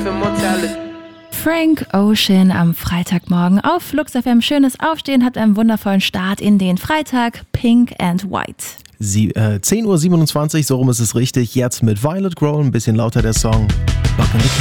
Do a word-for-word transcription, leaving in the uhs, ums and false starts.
life immortality. Frank Ocean am Freitagmorgen auf Flux F M. Schönes Aufstehen, habt einen wundervollen Start in den Freitag. Pink and White. Sie, äh, zehn Uhr siebenundzwanzig, so rum ist es richtig. Jetzt mit Violet Grohl, ein bisschen lauter der Song. Rock in the Club.